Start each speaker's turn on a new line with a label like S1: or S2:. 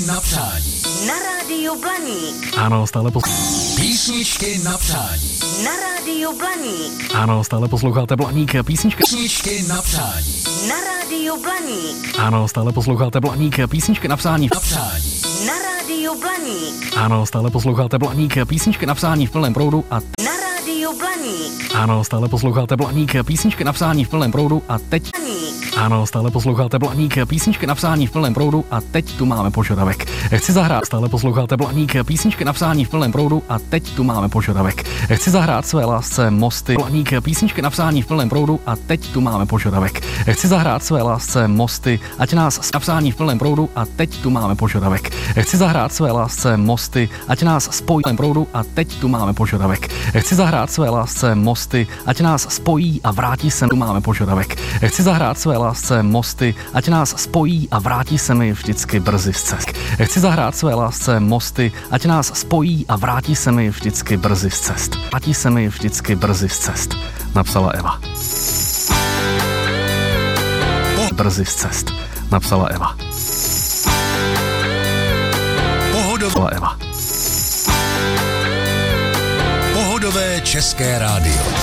S1: Na přání.
S2: Na rádiu Blaník.
S3: Ano, stále
S1: Písničky na přání.
S2: Na rádiu Blaník.
S3: Ano, stále posloucháte Blaník, písničky.
S1: Písničky na přání.
S2: Na rádiu Blaník.
S3: Ano, stále posloucháte Blaník, písničky na přání.
S1: Na přání.
S2: Na rádiu Blaník.
S3: Ano, stále posloucháte Blaník, písničky na přání v plném proudu a
S2: Na rádiu Blaník.
S3: ano, stále posloucháte Blaník, písničky na přání v plném proudu a teď
S2: Blaník.
S3: ano, stále posloucháte Blaník, písničky na přání v plném proudu a teď tu máme požadavek. Chci zahrát, stále posloucháte Blaník, písničky na přání v plném proudu a teď tu máme požadavek. Chci zahrát své lásce mosty. Blaník, písničky na přání v plném proudu a teď tu máme požadavek. Chci zahrát své lásce mosty, ať nás napsání v plném proudu a teď tu máme požadavek. Chci zahrát své lásce mosty, ať nás spojí v plném proudu a teď tu máme požadavek. Chci zahrát své lásce mosty, ať nás spojí a vrátí se, tu máme požadavek. Chci zahrát své lásce mosty, ať nás spojí a vrátí se mi vždycky brzy z cest. Chci zahrát své lásce mosty, ať nás spojí a vrátí se mi vždycky brzy z cest. Vrátí se mi vždycky brzy z cest, napsala Eva. Brzy z cest, napsala Eva.
S1: Pohodové české rádio.